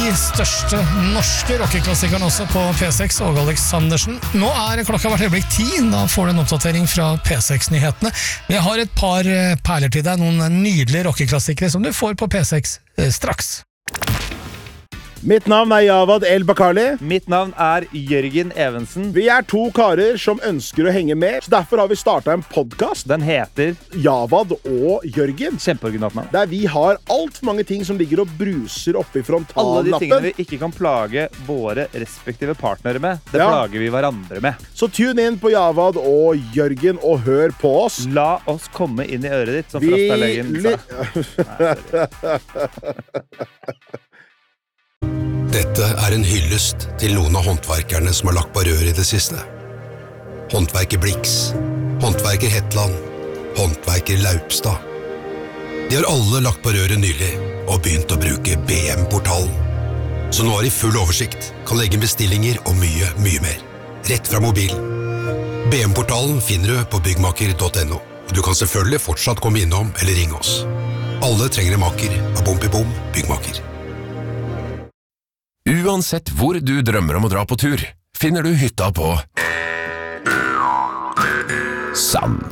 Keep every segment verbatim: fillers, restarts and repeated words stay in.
største norske rockeklassikerne også på P seks, Åge Aleksandersen. Nå er klokka hvert øyeblikk ti, da får du en oppdatering fra P seks-nyhetene. Men jeg har et par perler til deg, noen nydelige rockeklassikere som du får på P seks straks. Mitt navn er Javad El Bakali. Mitt navn er Jørgen Evensen. Vi er to karer som ønsker å henge med, så derfor har vi startet en podcast. Den heter Javad og Jørgen. Kjempeoriginalt navn. Der vi har alt for mange ting som ligger og bruser oppe i frontallappen. Alle de tingene vi ikke kan plage våre respektive partnere med, det ja. plager vi hverandre med. Så tune inn på Javad og Jørgen og hør på oss. La oss komme inn i øret ditt, som Frostalegen sa. Dette er en hyllest til noen av håndverkerne som har lagt på rør i det siste. Håndverker Blix, håndverker Hetland, håndverker Laupstad. De har alle lagt på røret nylig og begynt å bruke B M-portalen. Så nå har de full oversikt, kan legge bestillinger og mye, mye mer. Rett fra mobilen. B M-portalen finner du på byggmaker punktum no. Og du kan selvfølgelig fortsatt komme innom eller ringe oss. Alle trenger en maker av Bompibom byggmaker. Uansett hvor du drømmer om å dra på tur, finner du hytta på Sand.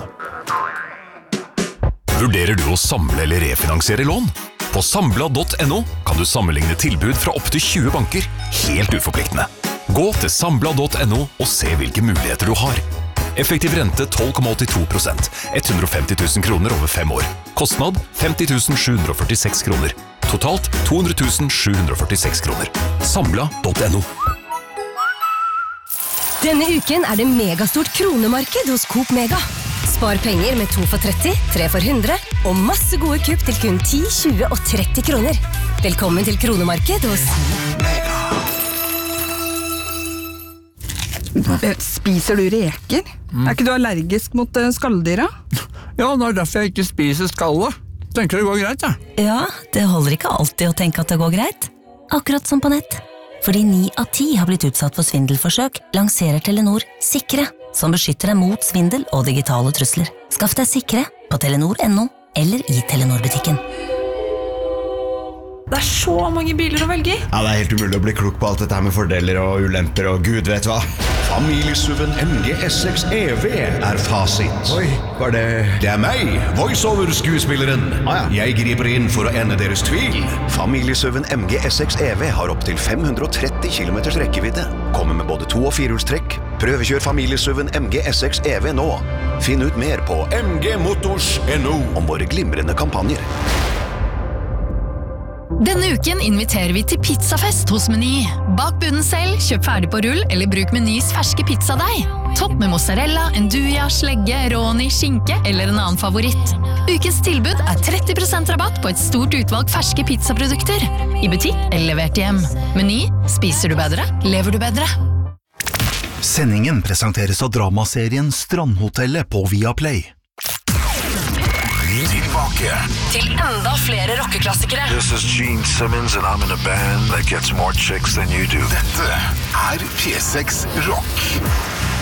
Vurderer du å samle eller refinansiere lån? På sambla punktum no kan du sammenligne tilbud fra opp til tjue banker, helt uforpliktende. Gå til sambla punktum no og se hvilke muligheter du har. Effektiv rente tolv komma åttito prosent, hundre og femti tusen kroner over fem år. Kostnad femti tusen sju hundre og førtiseks kroner. Totalt to hundre tusen sju hundre og førtiseks kroner. Sambla punktum no. Denne uken er det megastort kronemarked hos Coop Mega. Spar penger med to for tretti, tre for hundre og masse gode kupp til kun ti, tjue og tretti kroner. Velkommen til kronemarked hos Mega. Spiser du reker? Mm. Er ikke du allergisk mot skalldyra? Ja, det er derfor jeg ikke spiser skallet. Tenker det går greit, ja? Ja, det holder ikke alltid å tenke at det går greit. Akkurat som på nett. Fordi ni av ti har blitt utsatt for svindelforsøk, lanserer Telenor Sikre, som beskytter deg mot svindel og digitale trusler. Skaff deg Sikre på telenor punktum no eller i Telenor-butikken. Det er så mange biler å velge i. Ja, det er helt umulig å bli klok på alt dette her med fordeler og ulemper og gud vet hva. Familiesuven M G S seks E V er fasit. Oi, var det... Det er meg, voiceover-skuespilleren. Ah, ja. Jeg griper inn for å ende deres tvil. Familiesuven M G S seks E V har opp til fem hundre og tretti kilometers rekkevidde. Kommer med både to- og firehjulstrekk. Prøvekjør familiesuven M G S seks E V nå. Finn ut mer på M G Motors punktum no om våre glimrende kampanjer. Denne uken inviterer vi til pizzafest hos Meny. Bak bunnen selv, kjøp ferdig på rull eller bruk Menys ferske pizzadeig. Topp med mozzarella, enduja, slegge, råni, skinke eller en annen favoritt. Ukens tilbud er tretti prosent rabatt på et stort utvalg ferske pizzaprodukter. I butikk eller levert hjem. Meny, spiser du bedre, lever du bedre. Sendingen presenteres av dramaserien Strandhotellet på Viaplay. Tilbake til enda flere rockeklassikere. This is Gene Simmons and I'm in a band that gets more chicks than you do. Dette er P seks Rock.